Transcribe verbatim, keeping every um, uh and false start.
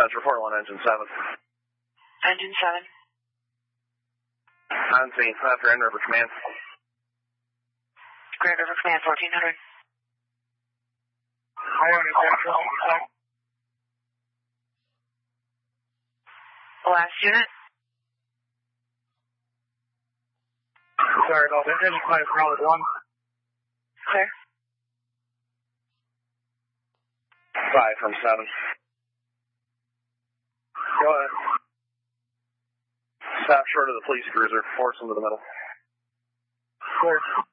Dispatch, report on engine seven. Engine seven. On scene, uh, Grand River Command. Grand River Command, fourteen hundred. Ione Central. Last unit. Sorry about that. Engine five, Bravo one. Clear. Five from seven. Go ahead. Stop short of the police cruiser. Force into the middle. Clear.